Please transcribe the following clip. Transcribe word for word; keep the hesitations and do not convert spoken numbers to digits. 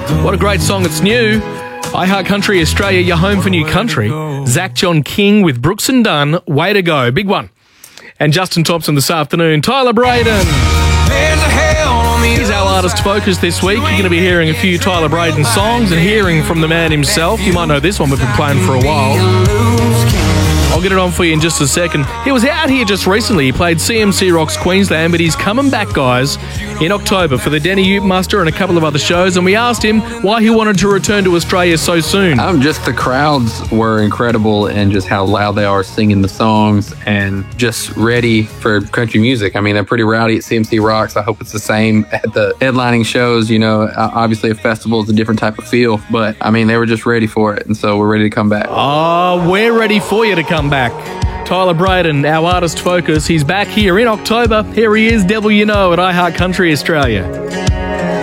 What a great song. It's new. iHeart Country Australia, your home for new country. Zach John King with Brooks and Dunn. Way to go. Big one. And Justin Thompson this afternoon. Tyler Braden. He's our artist focus this week. You're going to be hearing a few Tyler Braden songs and hearing from the man himself. You might know this one. We've been playing for a while. I'll get it on for you in just a second. He was out here just recently. He played C M C Rocks Queensland, but he's coming back, guys, in October for the Denny Ute Muster and a couple of other shows, and we asked him why he wanted to return to Australia so soon. Um, just the crowds were incredible, and just how loud they are singing the songs and just ready for country music. I mean, they're pretty rowdy at C M C Rocks. I hope it's the same at the headlining shows. You know, obviously a festival is a different type of feel, but I mean, they were just ready for it, and so we're ready to come back. Oh, we're ready for you to come back. Tyler Braden, our artist focus, he's back here in October. Here he is, Devil You Know, at iHeart Country Australia.